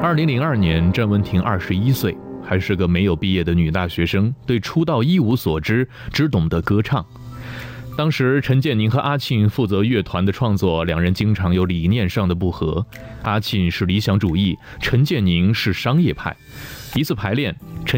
2002年，郑文婷21岁，还是个没有毕业的女大学生，对出道一无所知，只懂得歌唱。当时陈建宁和阿庆负责乐团的创作，两人经常有理念上的不合。阿庆是理想主义，陈建宁是商业派。一次排练，陈